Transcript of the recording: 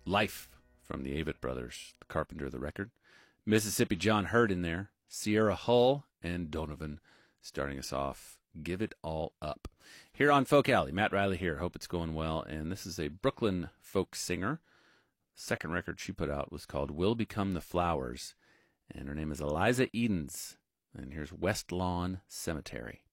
Life from the Avett Brothers, the Carpenter of the record. Mississippi John Hurt in there. Sierra Hull and Donovan starting us off. Give It All Up. Here on Folk Alley, Matt Riley here. Hope it's going well. And this is a Brooklyn folk singer. The second record she put out was called Will Become the Flowers. And her name is Eliza Edens. And here's West Lawn Cemetery.